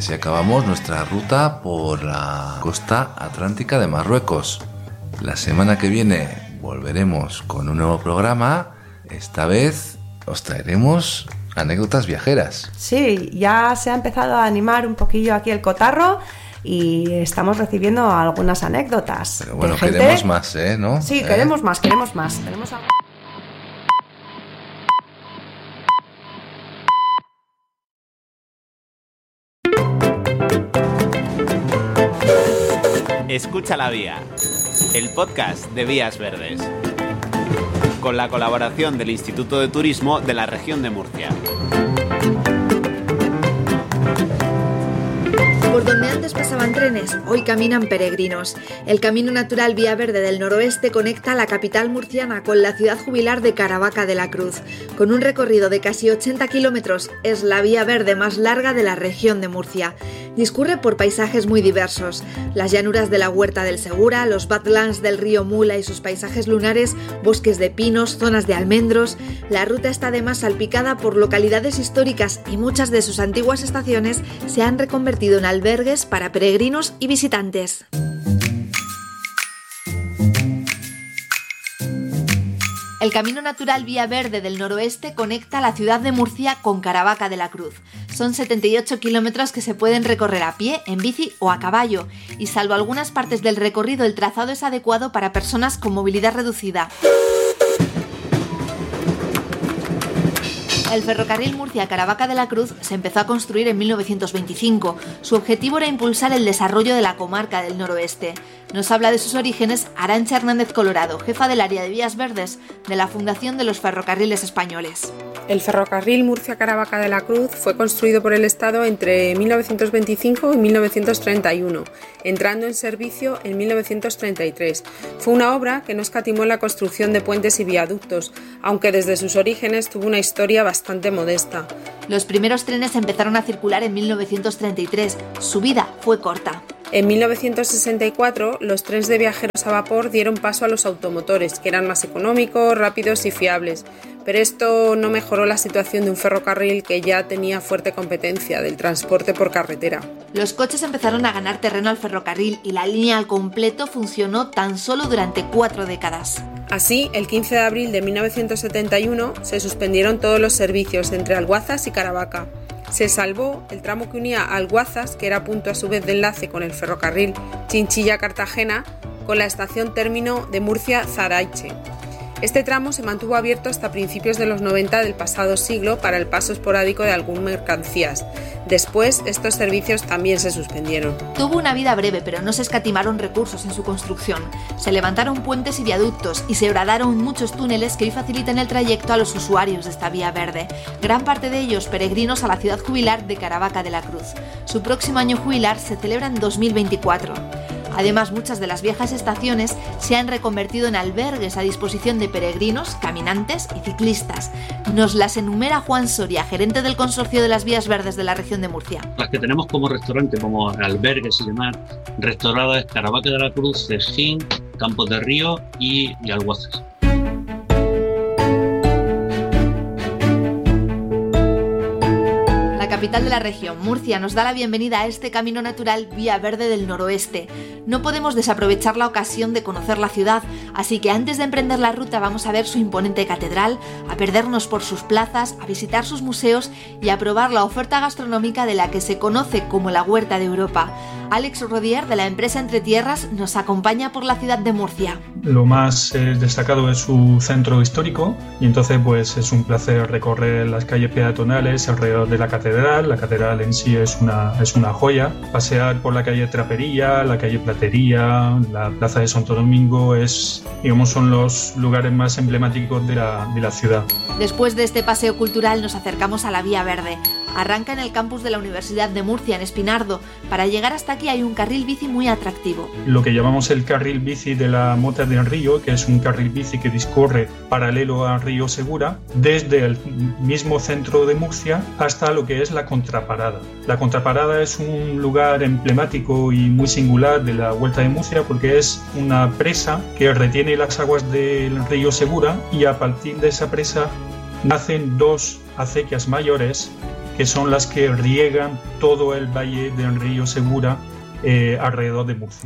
así acabamos nuestra ruta por la costa atlántica de Marruecos. La semana que viene volveremos con un nuevo programa. Esta vez os traeremos anécdotas viajeras. Sí, ya se ha empezado a animar un poquillo aquí el cotarro y estamos recibiendo algunas anécdotas. Pero bueno, queremos más, ¿no? Sí, queremos más. Queremos Escucha la Vía, el podcast de Vías Verdes, con la colaboración del Instituto de Turismo de la región de Murcia. Por donde antes pasaban trenes, hoy caminan peregrinos. El Camino Natural Vía Verde del Noroeste conecta la capital murciana con la ciudad jubilar de Caravaca de la Cruz. Con un recorrido de casi 80 kilómetros, es la vía verde más larga de la región de Murcia. Discurre por paisajes muy diversos: las llanuras de la Huerta del Segura, los badlands del río Mula y sus paisajes lunares, bosques de pinos, zonas de almendros. La ruta está además salpicada por localidades históricas y muchas de sus antiguas estaciones se han reconvertido en albergues para peregrinos y visitantes. El Camino Natural Vía Verde del Noroeste conecta la ciudad de Murcia con Caravaca de la Cruz. Son 78 kilómetros que se pueden recorrer a pie, en bici o a caballo, y salvo algunas partes del recorrido, el trazado es adecuado para personas con movilidad reducida. El ferrocarril Murcia-Caravaca de la Cruz se empezó a construir en 1925. Su objetivo era impulsar el desarrollo de la comarca del noroeste. Nos habla de sus orígenes Arantxa Hernández Colorado, jefa del área de Vías Verdes de la Fundación de los Ferrocarriles Españoles. El ferrocarril Murcia-Caravaca de la Cruz fue construido por el Estado entre 1925 y 1931, entrando en servicio en 1933. Fue una obra que no escatimó en la construcción de puentes y viaductos, aunque desde sus orígenes tuvo una historia bastante modesta. Los primeros trenes empezaron a circular en 1933. Su vida fue corta. En 1964, los trenes de viajeros a vapor dieron paso a los automotores, que eran más económicos, rápidos y fiables. Pero esto no mejoró la situación de un ferrocarril que ya tenía fuerte competencia del transporte por carretera. Los coches empezaron a ganar terreno al ferrocarril y la línea al completo funcionó tan solo durante 4 décadas. Así, el 15 de abril de 1971 se suspendieron todos los servicios entre Alguazas y Caravaca. Se salvó el tramo que unía Alguazas, que era punto a su vez de enlace con el ferrocarril Chinchilla-Cartagena, con la estación término de Murcia-Zaraiche. Este tramo se mantuvo abierto hasta principios de los 90 del pasado siglo para el paso esporádico de algunas mercancías. Después, estos servicios también se suspendieron. Tuvo una vida breve, pero no se escatimaron recursos en su construcción. Se levantaron puentes y viaductos y se horadaron muchos túneles que hoy facilitan el trayecto a los usuarios de esta vía verde. Gran parte de ellos peregrinos a la ciudad jubilar de Caravaca de la Cruz. Su próximo año jubilar se celebra en 2024. Además, muchas de las viejas estaciones se han reconvertido en albergues a disposición de peregrinos, caminantes y ciclistas. Nos las enumera Juan Soria, gerente del Consorcio de las Vías Verdes de la región de Murcia. Las que tenemos como restaurante, como albergues y demás, restauradas Caravaca de la Cruz, Cejín, Campos de Río y Alguazas. Capital de la región, Murcia, nos da la bienvenida a este Camino Natural Vía Verde del Noroeste. No podemos desaprovechar la ocasión de conocer la ciudad, así que antes de emprender la ruta vamos a ver su imponente catedral, a perdernos por sus plazas, a visitar sus museos y a probar la oferta gastronómica de la que se conoce como la Huerta de Europa. Alex Rodier, de la empresa Entre Tierras, nos acompaña por la ciudad de Murcia. Lo más destacado es su centro histórico y entonces pues es un placer recorrer las calles peatonales alrededor de la catedral. La catedral en sí es una joya. Pasear por la calle Trapería, la calle Platería, la plaza de Santo Domingo son los lugares más emblemáticos de la ciudad. Después de este paseo cultural nos acercamos a la Vía Verde. Arranca en el campus de la Universidad de Murcia, en Espinardo. Para llegar hasta aquí hay un carril bici muy atractivo. Lo que llamamos el carril bici de la Mota del Río, que es un carril bici que discurre paralelo al río Segura, desde el mismo centro de Murcia hasta lo que es la Contraparada. La Contraparada es un lugar emblemático y muy singular de la Huerta de Murcia porque es una presa que retiene las aguas del río Segura y a partir de esa presa nacen dos acequias mayores que son las que riegan todo el valle del río Segura alrededor de Murcia.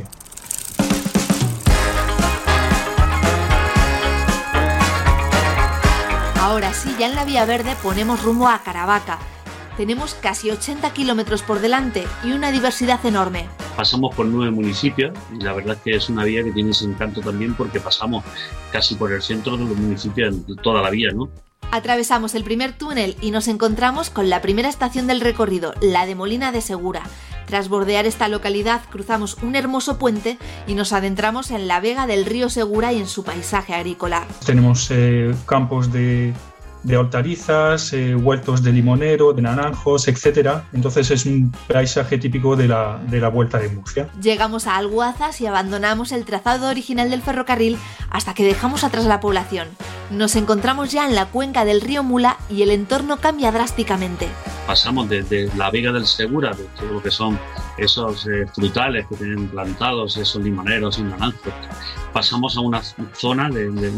Ahora sí, ya en la Vía Verde ponemos rumbo a Caravaca. Tenemos casi 80 kilómetros por delante y una diversidad enorme. Pasamos por 9 municipios y la verdad es que es una vía que tiene ese encanto también porque pasamos casi por el centro de los municipios toda la vía, ¿no? Atravesamos el primer túnel y nos encontramos con la primera estación del recorrido, la de Molina de Segura. Tras bordear esta localidad, cruzamos un hermoso puente y nos adentramos en la vega del río Segura y en su paisaje agrícola. Tenemos campos de hortalizas, huertos de limonero, de naranjos, etc. Entonces es un paisaje típico de la Vuelta de Murcia. Llegamos a Alguazas y abandonamos el trazado original del ferrocarril hasta que dejamos atrás la población. Nos encontramos ya en la cuenca del río Mula y el entorno cambia drásticamente. Pasamos desde la vega del Segura, de todo lo que son esos frutales que tienen plantados, esos limoneros y naranjos. Pasamos a una zona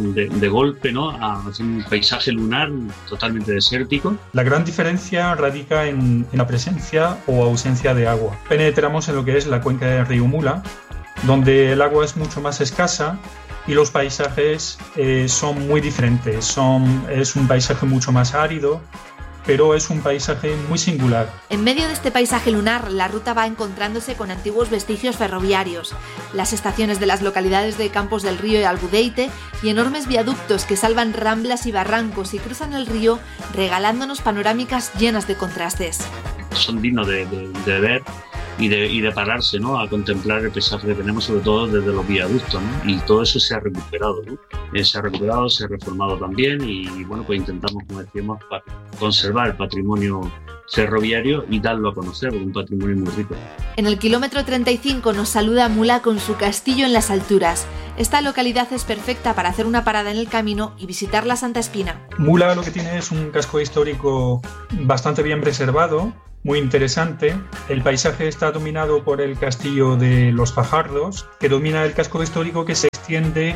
de golpe, ¿no? A un paisaje lunar totalmente desértico. La gran diferencia radica en la presencia o ausencia de agua. Penetramos en lo que es la cuenca del río Mula, donde el agua es mucho más escasa y los paisajes son muy diferentes. Es un paisaje mucho más árido, pero es un paisaje muy singular. En medio de este paisaje lunar, la ruta va encontrándose con antiguos vestigios ferroviarios, las estaciones de las localidades de Campos del Río y Albudeite y enormes viaductos que salvan ramblas y barrancos y cruzan el río regalándonos panorámicas llenas de contrastes. Son dignos de ver y de pararse, ¿no? A contemplar el paisaje que tenemos, sobre todo desde los viaductos, ¿no? Y todo eso se ha recuperado, ¿no? Se ha recuperado, se ha reformado también y bueno, pues intentamos, como decíamos, conservar el patrimonio ferroviario y darlo a conocer, un patrimonio muy rico. En el kilómetro 35 nos saluda Mula con su castillo en las alturas. Esta localidad es perfecta para hacer una parada en el camino y visitar la Santa Espina. Mula lo que tiene es un casco histórico bastante bien preservado, muy interesante. El paisaje está dominado por el castillo de los Fajardos, que domina el casco histórico que se extiende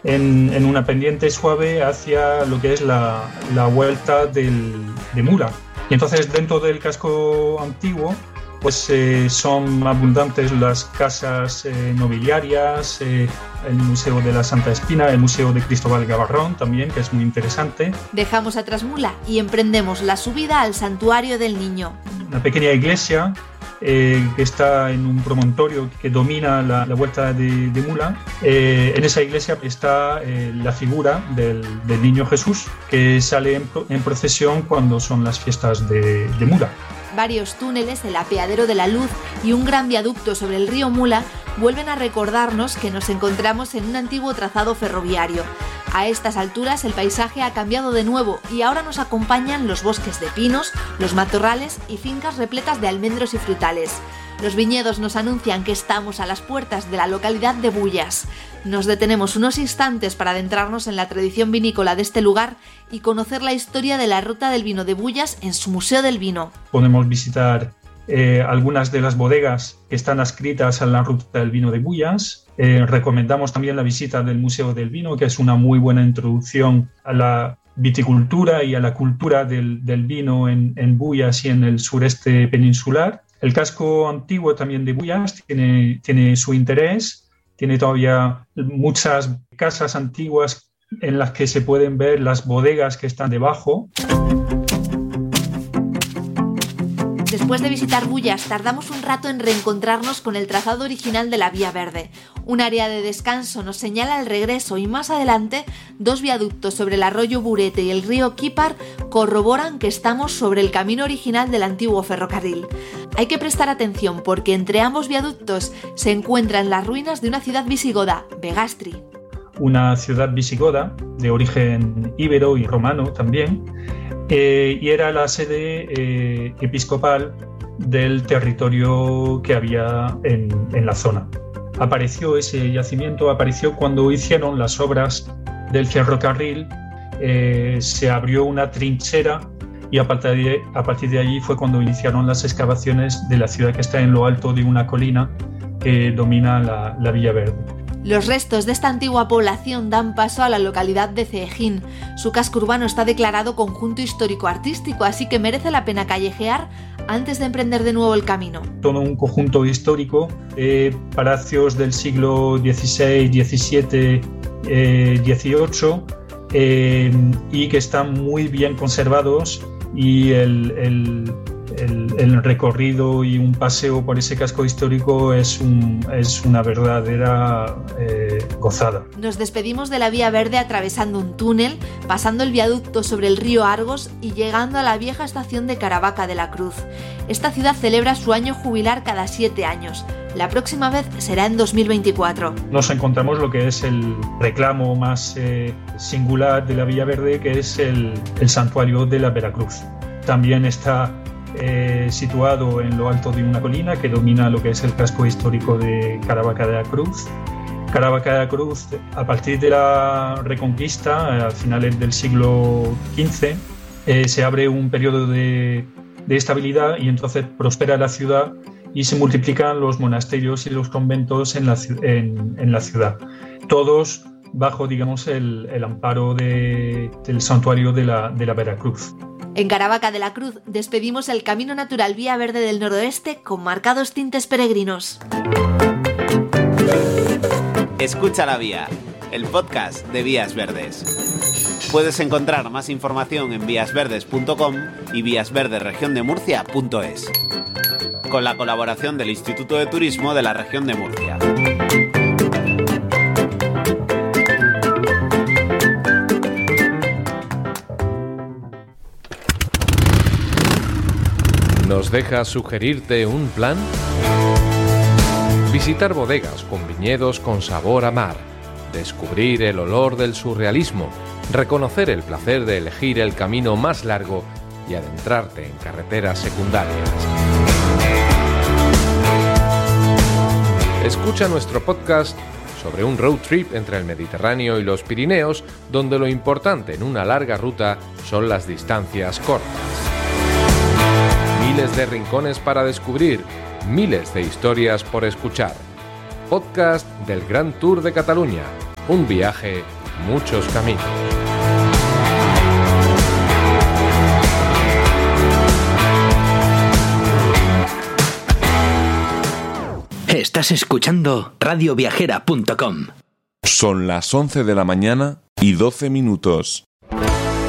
en una pendiente suave hacia lo que es la Vuelta de Mula. Y entonces dentro del casco antiguo pues son abundantes las casas nobiliarias, el Museo de la Santa Espina, el Museo de Cristóbal Gavarrón también, que es muy interesante. Dejamos atrás Mula y emprendemos la subida al Santuario del Niño. Una pequeña iglesia que está en un promontorio que domina la Vuelta de Mula. En esa iglesia está la figura del Niño Jesús, que sale en procesión cuando son las fiestas de Mula. Varios túneles, el apeadero de la Luz y un gran viaducto sobre el río Mula vuelven a recordarnos que nos encontramos en un antiguo trazado ferroviario. A estas alturas el paisaje ha cambiado de nuevo y ahora nos acompañan los bosques de pinos, los matorrales y fincas repletas de almendros y frutales. Los viñedos nos anuncian que estamos a las puertas de la localidad de Bullas. Nos detenemos unos instantes para adentrarnos en la tradición vinícola de este lugar y conocer la historia de la ruta del vino de Bullas en su Museo del Vino. Podemos visitar algunas de las bodegas que están adscritas a la ruta del vino de Bullas. Recomendamos también la visita del Museo del Vino, que es una muy buena introducción a la viticultura y a la cultura del vino en Bullas y en el sureste peninsular. El casco antiguo también de Bullas tiene su interés, tiene todavía muchas casas antiguas en las que se pueden ver las bodegas que están debajo. Después de visitar Bullas, tardamos un rato en reencontrarnos con el trazado original de la Vía Verde. Un área de descanso nos señala el regreso y más adelante, dos viaductos sobre el arroyo Burete y el río Quípar corroboran que estamos sobre el camino original del antiguo ferrocarril. Hay que prestar atención porque entre ambos viaductos se encuentran las ruinas de una ciudad visigoda, Begastri. Una ciudad visigoda de origen íbero y romano también, y era la sede episcopal del territorio que había en la zona. Ese yacimiento apareció cuando hicieron las obras del ferrocarril, se abrió una trinchera y a partir de allí fue cuando iniciaron las excavaciones de la ciudad que está en lo alto de una colina que domina la Villa Verde. Los restos de esta antigua población dan paso a la localidad de Ceejín. Su casco urbano está declarado conjunto histórico-artístico, así que merece la pena callejear antes de emprender de nuevo el camino. Todo un conjunto histórico, palacios del siglo XVI, XVII, XVIII, y que están muy bien conservados, y el recorrido y un paseo por ese casco histórico es una verdadera gozada. Nos despedimos de la Vía Verde atravesando un túnel, pasando el viaducto sobre el río Argos y llegando a la vieja estación de Caravaca de la Cruz. Esta ciudad celebra su año jubilar cada 7 años. La próxima vez será en 2024. Nos encontramos lo que es el reclamo más singular de la Villa Verde, que es el santuario de la Veracruz. También está situado en lo alto de una colina que domina lo que es el casco histórico de Caravaca de la Cruz. Caravaca de la Cruz, a partir de la Reconquista, a finales del siglo XV, se abre un periodo de estabilidad, y entonces prospera la ciudad y se multiplican los monasterios y los conventos en la ciudad. Todos bajo, digamos, el amparo del santuario de la Veracruz. En Caravaca de la Cruz despedimos el Camino Natural Vía Verde del Noroeste con marcados tintes peregrinos. Escucha la Vía, el podcast de Vías Verdes. Puedes encontrar más información en víasverdes.com y víasverdesregiondemurcia.es, con la colaboración del Instituto de Turismo de la Región de Murcia. ¿Nos dejas sugerirte un plan? Visitar bodegas con viñedos con sabor a mar, descubrir el olor del surrealismo, reconocer el placer de elegir el camino más largo y adentrarte en carreteras secundarias. Escucha nuestro podcast sobre un road trip entre el Mediterráneo y los Pirineos, donde lo importante en una larga ruta son las distancias cortas. Miles de rincones para descubrir, miles de historias por escuchar. Podcast del Gran Tour de Cataluña. Un viaje, muchos caminos. Estás escuchando radioviajera.com. Son las 11 de la mañana y 12 minutos.